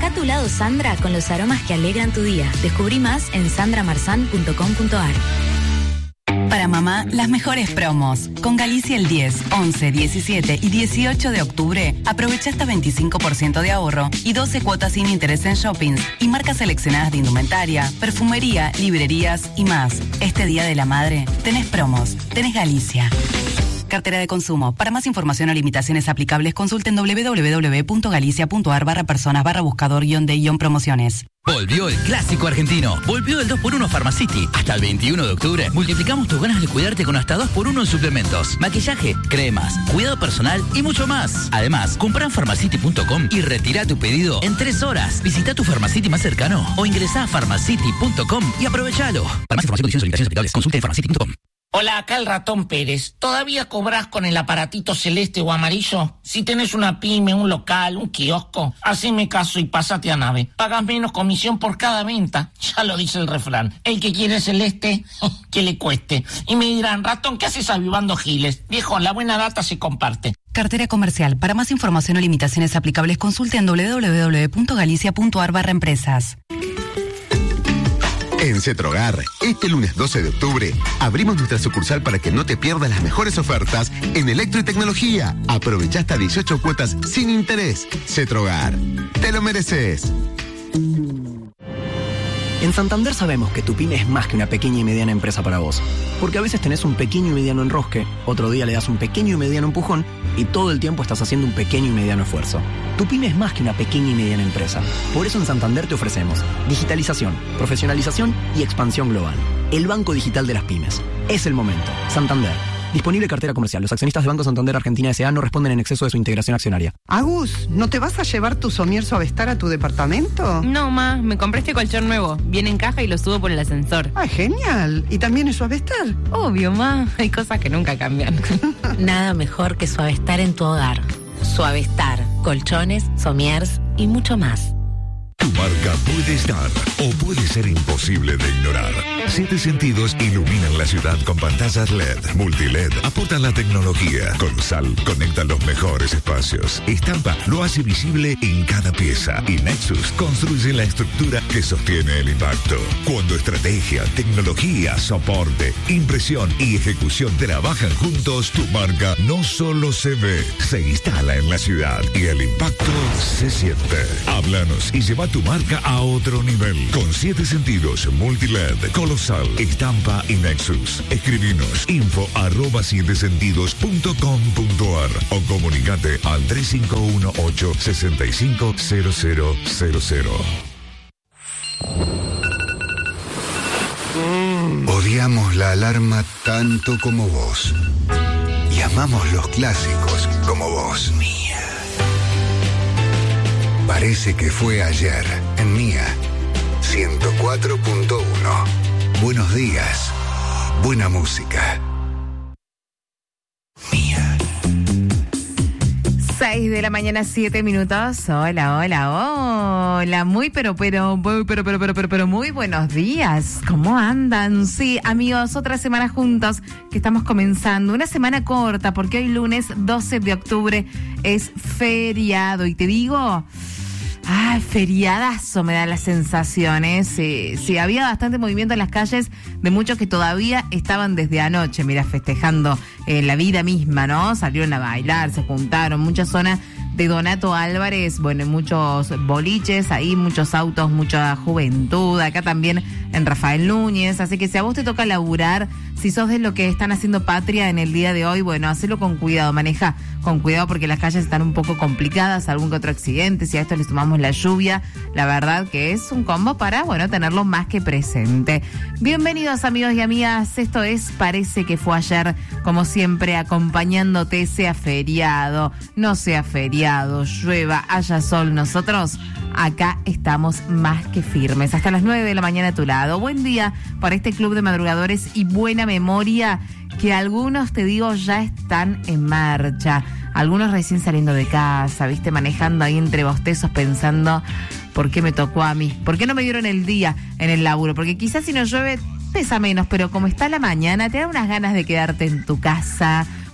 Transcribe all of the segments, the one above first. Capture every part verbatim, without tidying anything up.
Acá a tu lado Sandra con los aromas que alegran tu día. Descubrí más en sandra marzán punto com punto a r. Para mamá, las mejores promos. Con Galicia el diez, once, diecisiete y dieciocho de octubre, aprovecha hasta veinticinco por ciento de ahorro y doce cuotas sin interés en shoppings y marcas seleccionadas de indumentaria, perfumería, librerías y más. Este Día de la Madre, tenés promos, tenés Galicia. Cartera de consumo. Para más información o limitaciones aplicables, consulten doble u doble u doble u punto galicia punto a r barra personas barra buscador guión de guión promociones. Volvió el clásico argentino. Volvió el dos por uno Pharmacity. Hasta el veintiuno de octubre multiplicamos tus ganas de cuidarte con hasta dos por uno en suplementos, maquillaje, cremas, cuidado personal y mucho más. Además, comprá en pharmacity punto com y retira tu pedido en tres horas. Visita tu Pharmacity más cercano o ingresá a pharmacity punto com y aprovechalo. Para más información, condiciones y limitaciones aplicables, consulte en pharmacity punto com. Hola, acá el Ratón Pérez. ¿Todavía cobrás con el aparatito celeste o amarillo? Si tenés una pyme, un local, un kiosco, haceme caso y pásate a Nave. Pagas menos comisión por cada venta. Ya lo dice el refrán. El que quiere celeste, que le cueste. Y me dirán, Ratón, ¿qué haces avivando giles? Viejo, la buena data se comparte. Cartera comercial. Para más información o limitaciones aplicables, consulte en doble u doble u doble u punto galicia punto a r barra empresas. En Cetrogar, este lunes doce de octubre, abrimos nuestra sucursal para que no te pierdas las mejores ofertas en electro y tecnología. Aprovecha hasta dieciocho cuotas sin interés. Cetrogar, te lo mereces. En Santander sabemos que tu pyme es más que una pequeña y mediana empresa para vos. Porque a veces tenés un pequeño y mediano enrosque, otro día le das un pequeño y mediano empujón y todo el tiempo estás haciendo un pequeño y mediano esfuerzo. Tu pyme es más que una pequeña y mediana empresa. Por eso en Santander te ofrecemos digitalización, profesionalización y expansión global. El banco digital de las pymes. Es el momento. Santander. Disponible cartera comercial. Los accionistas de Banco Santander Argentina S A no responden en exceso de su integración accionaria. Agus, ¿no te vas a llevar tu somier Suavestar a tu departamento? No, ma, me compré este colchón nuevo. Viene en caja y lo subo por el ascensor. ¡Ah, genial! ¿Y también es Suavestar? Obvio, ma. Hay cosas que nunca cambian. Nada mejor que Suavestar en tu hogar. Suavestar, colchones, somiers y mucho más. Tu marca puede estar o puede ser imposible de ignorar. Siete Sentidos iluminan la ciudad con pantallas L E D, multi-L E D, aportan la tecnología. Con Sal conecta los mejores espacios. Estampa lo hace visible en cada pieza. Y Nexus construye la estructura que sostiene el impacto. Cuando estrategia, tecnología, soporte, impresión y ejecución trabajan juntos, tu marca no solo se ve, se instala en la ciudad y el impacto se siente. Háblanos y lleva tu marca a otro nivel. Con Siete Sentidos, multi-L E D, Colosal, Estampa y Nexus. Escribinos info arroba siete sentidos punto com punto a r o comunicate al tres cinco uno ocho, seis cinco cero cero cero cero. Odiamos la alarma tanto como vos. Y amamos los clásicos como vos. Mía. Parece que fue ayer, en Mía, ciento cuatro punto uno. Buenos días, buena música. Mía. seis de la mañana, siete minutos. Hola, hola, hola. Muy, pero, pero, muy, pero, pero, pero, pero, pero, muy buenos días. ¿Cómo andan? Sí, amigos, otra semana juntos que estamos comenzando. Una semana corta porque hoy lunes doce de octubre es feriado. Y te digo... Ah, feriadazo me da la sensación, ¿eh? Sí, sí, había bastante movimiento en las calles de muchos que todavía estaban desde anoche, mira, festejando eh, la vida misma, ¿no? Salieron a bailar, se juntaron, muchas zonas de Donato Álvarez, bueno, muchos boliches, ahí muchos autos, mucha juventud, acá también en Rafael Núñez, así que si a vos te toca laburar, si sos de lo que están haciendo patria en el día de hoy, bueno, hacelo con cuidado, maneja con cuidado porque las calles están un poco complicadas, algún que otro accidente, si a esto le sumamos la lluvia, la verdad que es un combo para, bueno, tenerlo más que presente. Bienvenidos amigos y amigas, esto es Parece que fue ayer, como siempre acompañándote, sea feriado, no sea feriado, llueva, haya sol, nosotros acá estamos más que firmes, hasta las nueve de la mañana a tu lado. Buen día para este club de madrugadores y buena memoria, que algunos, te digo, ya están en marcha, algunos recién saliendo de casa, viste, manejando ahí entre bostezos pensando, ¿por qué me tocó a mí? ¿Por qué no me dieron el día en el laburo? Porque quizás si no llueve pesa menos, pero como está la mañana te da unas ganas de quedarte en tu casa,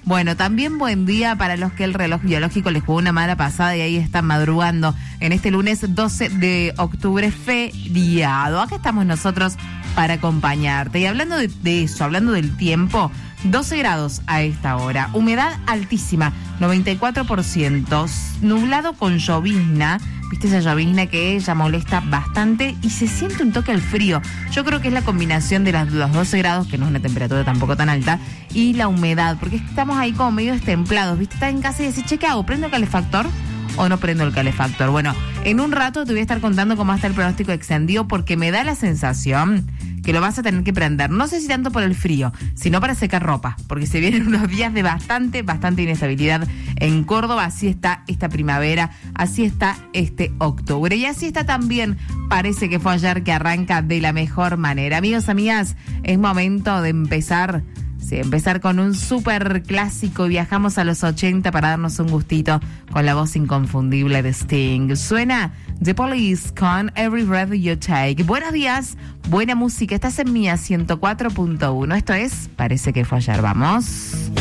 Bueno, también buen día para los que el reloj biológico les jugó una mala pasada y ahí están madrugando en este lunes doce de octubre, feriado. Acá estamos nosotros para acompañarte. Y hablando de, de eso, hablando del tiempo, doce grados a esta hora, humedad altísima, noventa y cuatro por ciento, nublado con llovizna, viste esa llovizna que ya molesta bastante y se siente un toque al frío. Yo creo que es la combinación de las, los doce grados, que no es una temperatura tampoco tan alta, y la humedad, porque estamos ahí como medio destemplados, viste, estás en casa y decís, che, ¿qué hago? ¿Prendo el calefactor o no prendo el calefactor? Bueno, en un rato te voy a estar contando cómo está el pronóstico extendido, porque me da la sensación que lo vas a tener que prender. No sé si tanto por el frío, sino para secar ropa, porque se vienen unos días de bastante, bastante inestabilidad en Córdoba. Así está esta primavera, así está este octubre. Y así está también, parece que fue ayer, que arranca de la mejor manera. Amigos, amigas, es momento de empezar... Sí, empezar con un súper clásico y viajamos a los ochenta para darnos un gustito con la voz inconfundible de Sting. Suena The Police con Every Breath You Take. Buenos días, buena música. Estás en Mía ciento cuatro punto uno. Esto es Parece que fue ayer. Vamos.